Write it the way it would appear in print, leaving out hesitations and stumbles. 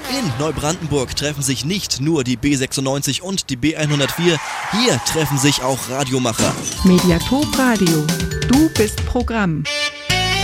In Neubrandenburg treffen sich nicht nur die B96 und die B104, hier treffen sich auch Radiomacher. Mediathek Radio. Du bist Programm.